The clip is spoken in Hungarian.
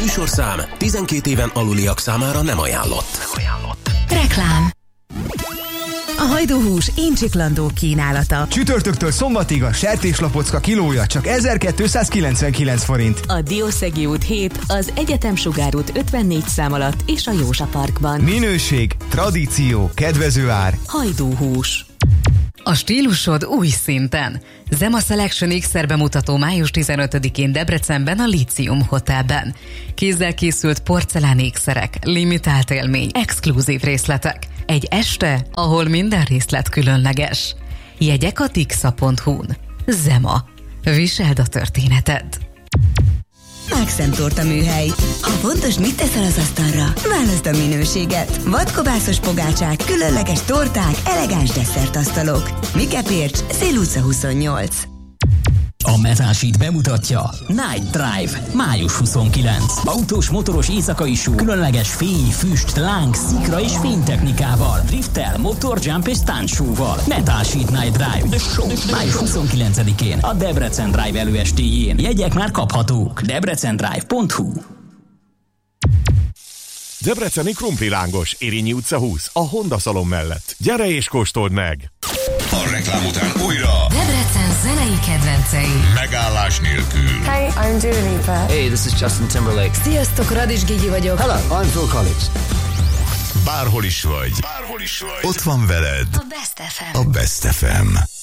műsorszám 12 éven aluliak számára nem ajánlott. Reklám. A hajdúhús incsiklandó kínálata. Csütörtöktől szombatig a sertéslapocka kilója csak 1299 forint. A Diószegi út 7, az Egyetem Sugár út 54 szám alatt és a Józsa Parkban. Minőség, tradíció, kedvező ár. Hajdúhús. A stílusod új szinten. Zema Selection X-szer bemutató május 15-én Debrecenben a Lícium Hotelben. Kézzel készült porcelán ékszerek, limitált élmény, exkluzív részletek. Egy este, ahol minden részlet különleges. Jegyek a tixa.hu-n. Zema. Viseld a történeted. Maxem Torta műhely. Ha fontos, mit teszel az asztalra, válaszd a minőséget. Vadkobászos pogácsák, különleges torták, elegáns desszertasztalok. Mikepércs, Szél utca 28. A Metal Sheet bemutatja Night Drive, május 29. Autós, motoros éjszakai show, különleges fény, füst, láng, szikra és fénytechnikával, drifttel, motor, jump és stunt show-val. Metal Sheet Night Drive, The Show, május 29-én a Debrecen Drive előestéjén. Jegyek már kaphatók. debrecendrive.hu. Debreceni krumplilángos, Érényi utca 20, a Honda szalon mellett. Gyere és kóstold meg! A reklám után újra Debrecen zenei kedvencei. megállás nélkül. Hey, I'm Dua Lipa. Hey, this is Justin Timberlake. Sziasztok, Radis Gigi vagyok. Hello, I'm Phil Collins. Bárhol is vagy, ott van veled A Best FM. a Best FM.